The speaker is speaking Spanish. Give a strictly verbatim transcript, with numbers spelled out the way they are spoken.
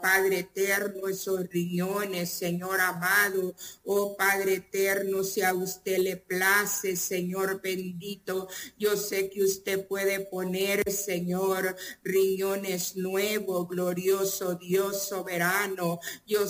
Padre eterno, esos riñones, Señor amado. Oh Padre eterno, si a usted le place, Señor bendito, yo sé que usted puede poner, Señor, riñones nuevos, glorioso Dios soberano. Yo